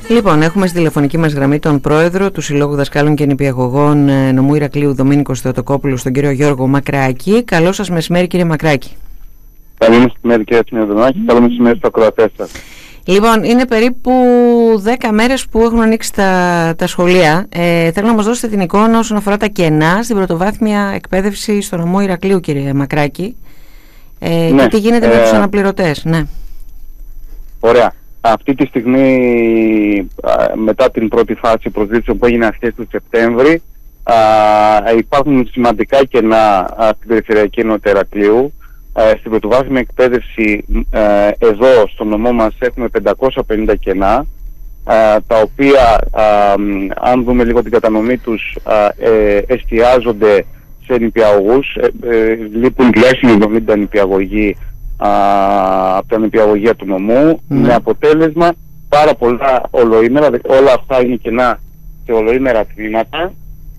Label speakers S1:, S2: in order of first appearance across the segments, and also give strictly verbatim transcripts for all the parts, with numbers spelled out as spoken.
S1: Λοιπόν, έχουμε στη τηλεφωνική μας γραμμή τον πρόεδρο του Συλλόγου Δασκάλων και Νηπιαγωγών Νομού Ηρακλείου, Δομήνικος Θεοτοκόπουλος, τον κύριο Γιώργο Μακράκη. Καλό σας μεσημέρι, κύριε Μακράκη.
S2: Καλό μεσημέρι, κύριε Σιμεωνάκη. Καλό μεσημέρι στους ακροατές σας.
S1: Λοιπόν, είναι περίπου δέκα μέρες που έχουν ανοίξει τα, τα σχολεία. Ε, θέλω να μας δώσετε την εικόνα όσον αφορά τα κενά στην πρωτοβάθμια εκπαίδευση στο νομό Ηρακλείου, κύριε Μακράκη. Ε, ναι, και τι γίνεται ε, με τους αναπληρωτές. Ναι.
S2: Ωραία. Αυτή τη στιγμή, μετά την πρώτη φάση προσλήψεων που έγινε αρχές του Σεπτέμβρη, υπάρχουν σημαντικά κενά στην περιφερειακή ενότητα Ηρακλείου. Στην πρωτοβάθμια εκπαίδευση εδώ στο νομό μας έχουμε πεντακόσια πενήντα κενά, τα οποία, αν δούμε λίγο την κατανομή τους, εστιάζονται σε νηπιαγωγούς. Λείπουν τουλάχιστον εβδομήντα νηπιαγωγοί από τα νηπιαγωγεία του νομού, ναι. Με αποτέλεσμα πάρα πολλά ολοήμερα, όλα αυτά είναι κενά σε ολοήμερα τμήματα,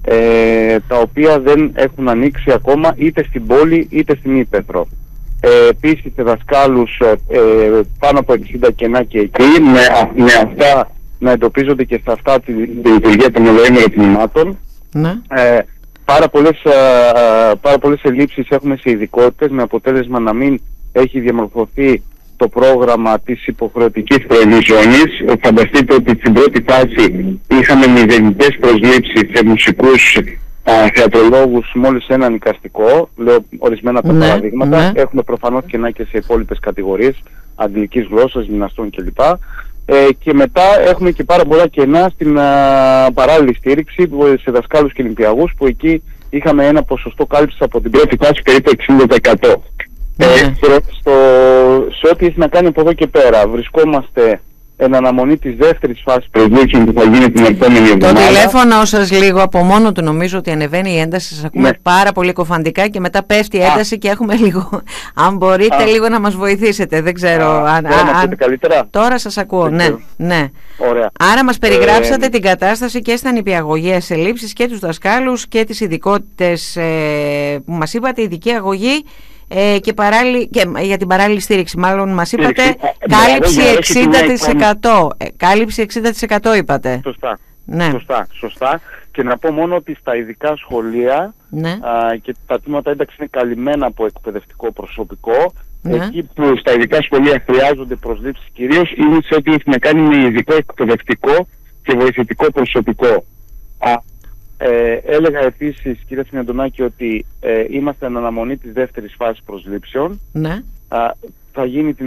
S2: ε, τα οποία δεν έχουν ανοίξει ακόμα είτε στην πόλη είτε στην ύπαιθρο. Ε, επίσης σε δασκάλους ε, πάνω από εξήντα κενά και εκεί, με, με αυτά να εντοπίζονται και σε αυτά τη, τη λειτουργία των ολοήμερων τμήματων. Ναι. Ε, πάρα, πολλές, ε, πάρα πολλές ελλείψεις έχουμε σε ειδικότητες, με αποτέλεσμα να μην έχει διαμορφωθεί το πρόγραμμα της υποχρεωτικής πρωινής ζώνης. Φανταστείτε ότι στην πρώτη φάση είχαμε μηδενικές προσλήψεις σε μουσικούς, α, θεατρολόγους, μόλις έναν εικαστικό. Λέω ορισμένα τα ναι, παραδείγματα. Ναι. Έχουμε προφανώς κενά και σε υπόλοιπες κατηγορίες, αγγλικής γλώσσας, γυμναστών κλπ. Ε, και μετά έχουμε και πάρα πολλά κενά στην α, παράλληλη στήριξη σε δασκάλους και νηπιαγούς, που εκεί είχαμε ένα ποσοστό κάλυψης από την πρώτη φάση περίπου εξήντα τοις εκατό. Ε, στο, σε ό,τι έχει να κάνει από εδώ και πέρα, βρισκόμαστε εν αναμονή της δεύτερης φάσης προσλήψεων που θα γίνει την επόμενη εβδομάδα. Το
S1: τηλέφωνο σας λίγο από μόνο του νομίζω ότι ανεβαίνει η ένταση, σας ακούμε ναι. πάρα πολύ κοφαντικά και μετά πέφτει η ένταση. Α. Και έχουμε λίγο, αν μπορείτε Α. λίγο να μας βοηθήσετε, δεν ξέρω.
S2: Α, αν, τώρα, αν, καλύτερα.
S1: Τώρα σας ακούω, ναι, ναι.
S2: Ωραία.
S1: Άρα μας περιγράψατε ε, την κατάσταση και στα νηπιαγωγεία σε ελλείψεις και τους δασκάλους και τις ειδικότητες ε, που μας είπατε, ειδική αγωγή. Ε, και, και για την παράλληλη στήριξη, μάλλον μας είπατε κάλυψη εξήντα τοις εκατό. Ε, κάλυψη εξήντα τοις εκατό είπατε.
S2: Σωστά.
S1: Ναι.
S2: Σωστά, σωστά. Και να πω μόνο ότι στα ειδικά σχολεία, ναι. α, και τα τμήματα ένταξη είναι καλυμμένα από εκπαιδευτικό προσωπικό. Ναι. Εκεί που στα ειδικά σχολεία χρειάζονται προσλήψεις κυρίως είναι σε ό,τι έχει να κάνει με ειδικό εκπαιδευτικό και βοηθητικό προσωπικό. Α, Ε, έλεγα επίσης, κύριε Σιμεωνάκη, ότι ε, είμαστε εν αναμονή της δεύτερης φάσης προσλήψεων.
S1: Ναι.
S2: Α, θα γίνει την